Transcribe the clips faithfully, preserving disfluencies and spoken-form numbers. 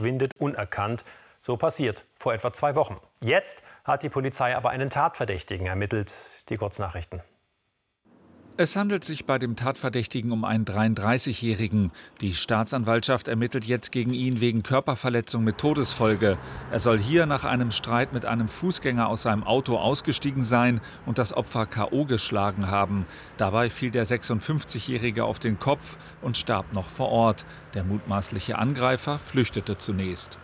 verschwindet unerkannt. So passiert vor etwa zwei Wochen. Jetzt hat die Polizei aber einen Tatverdächtigen ermittelt. Die Kurznachrichten. Es handelt sich bei dem Tatverdächtigen um einen dreiunddreißigjährigen. Die Staatsanwaltschaft ermittelt jetzt gegen ihn wegen Körperverletzung mit Todesfolge. Er soll hier nach einem Streit mit einem Fußgänger aus seinem Auto ausgestiegen sein und das Opfer K O geschlagen haben. Dabei fiel der sechsundfünfzigjährige auf den Kopf und starb noch vor Ort. Der mutmaßliche Angreifer flüchtete zunächst.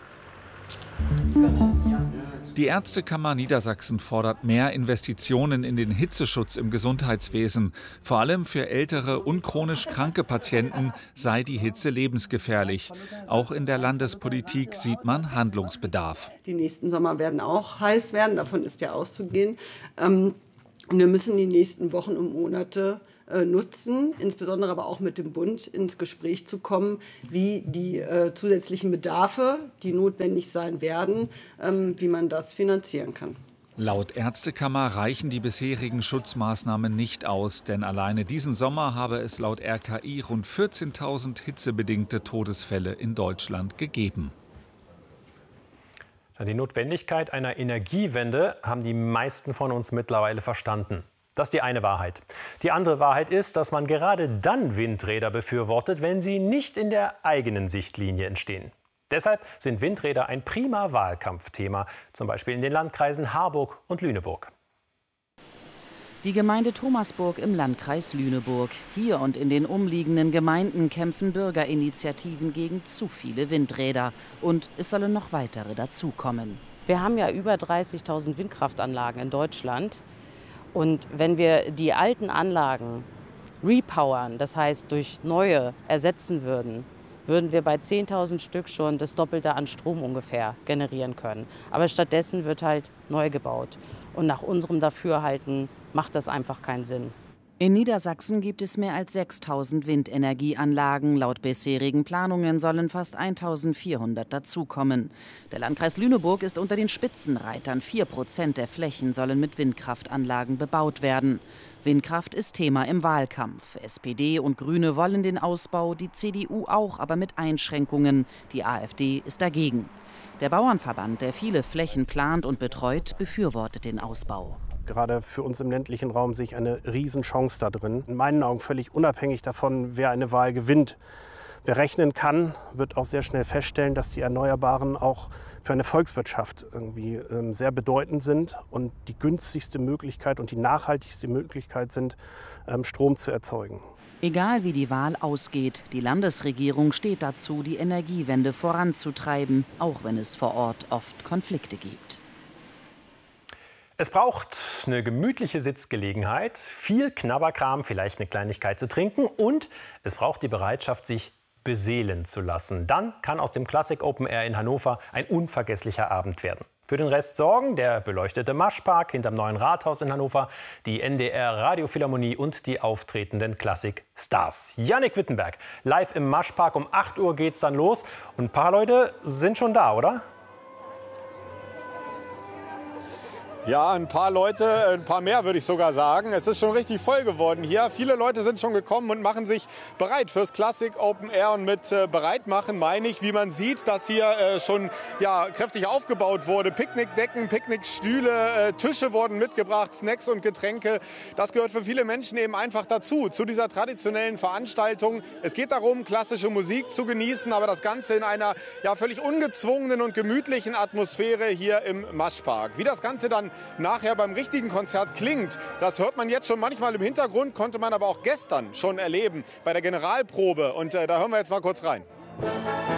Die Ärztekammer Niedersachsen fordert mehr Investitionen in den Hitzeschutz im Gesundheitswesen. Vor allem für ältere und chronisch kranke Patienten sei die Hitze lebensgefährlich. Auch in der Landespolitik sieht man Handlungsbedarf. Die nächsten Sommer werden auch heiß werden, davon ist ja auszugehen. Und wir müssen die nächsten Wochen und Monate nutzen, insbesondere aber auch mit dem Bund ins Gespräch zu kommen, wie die äh, zusätzlichen Bedarfe, die notwendig sein werden, ähm, wie man das finanzieren kann. Laut Ärztekammer reichen die bisherigen Schutzmaßnahmen nicht aus, denn alleine diesen Sommer habe es laut R K I rund vierzehntausend hitzebedingte Todesfälle in Deutschland gegeben. Die Notwendigkeit einer Energiewende haben die meisten von uns mittlerweile verstanden. Das ist die eine Wahrheit. Die andere Wahrheit ist, dass man gerade dann Windräder befürwortet, wenn sie nicht in der eigenen Sichtlinie entstehen. Deshalb sind Windräder ein prima Wahlkampfthema, zum Beispiel in den Landkreisen Harburg und Lüneburg. Die Gemeinde Thomasburg im Landkreis Lüneburg. Hier und in den umliegenden Gemeinden kämpfen Bürgerinitiativen gegen zu viele Windräder. Und es sollen noch weitere dazukommen. Wir haben ja über dreißigtausend Windkraftanlagen in Deutschland. Und wenn wir die alten Anlagen repowern, das heißt durch neue ersetzen würden, würden wir bei zehntausend Stück schon das Doppelte an Strom ungefähr generieren können. Aber stattdessen wird halt neu gebaut. Und nach unserem Dafürhalten macht das einfach keinen Sinn. In Niedersachsen gibt es mehr als sechstausend Windenergieanlagen. Laut bisherigen Planungen sollen fast eintausendvierhundert dazukommen. Der Landkreis Lüneburg ist unter den Spitzenreitern. Vier Prozent der Flächen sollen mit Windkraftanlagen bebaut werden. Windkraft ist Thema im Wahlkampf. S P D und Grüne wollen den Ausbau, die C D U auch, aber mit Einschränkungen. Die A f D ist dagegen. Der Bauernverband, der viele Flächen plant und betreut, befürwortet den Ausbau. Gerade für uns im ländlichen Raum sehe ich eine Riesenchance da drin. In meinen Augen völlig unabhängig davon, wer eine Wahl gewinnt. Wer rechnen kann, wird auch sehr schnell feststellen, dass die Erneuerbaren auch für eine Volkswirtschaft irgendwie ähm, sehr bedeutend sind und die günstigste Möglichkeit und die nachhaltigste Möglichkeit sind, ähm, Strom zu erzeugen. Egal wie die Wahl ausgeht, die Landesregierung steht dazu, die Energiewende voranzutreiben, auch wenn es vor Ort oft Konflikte gibt. Es braucht eine gemütliche Sitzgelegenheit, viel Knabberkram, vielleicht eine Kleinigkeit zu trinken und es braucht die Bereitschaft, sich beseelen zu lassen. Dann kann aus dem Classic Open Air in Hannover ein unvergesslicher Abend werden. Für den Rest sorgen der beleuchtete Maschpark hinterm neuen Rathaus in Hannover, die N D R Radiophilharmonie und die auftretenden Classic Stars. Jannik Wittenberg, live im Maschpark, um acht Uhr geht's dann los und ein paar Leute sind schon da, oder? Ja, ein paar Leute, ein paar mehr würde ich sogar sagen. Es ist schon richtig voll geworden hier. Viele Leute sind schon gekommen und machen sich bereit fürs Classic Open Air. Und mit äh, bereit machen meine ich, wie man sieht, dass hier äh, schon ja, kräftig aufgebaut wurde. Picknickdecken, Picknickstühle, äh, Tische wurden mitgebracht, Snacks und Getränke. Das gehört für viele Menschen eben einfach dazu, zu dieser traditionellen Veranstaltung. Es geht darum, klassische Musik zu genießen, aber das Ganze in einer ja, völlig ungezwungenen und gemütlichen Atmosphäre hier im Maschpark. Wie das Ganze dann nachher beim richtigen Konzert klingt, das hört man jetzt schon manchmal im Hintergrund, konnte man aber auch gestern schon erleben bei der Generalprobe. Und äh, da hören wir jetzt mal kurz rein.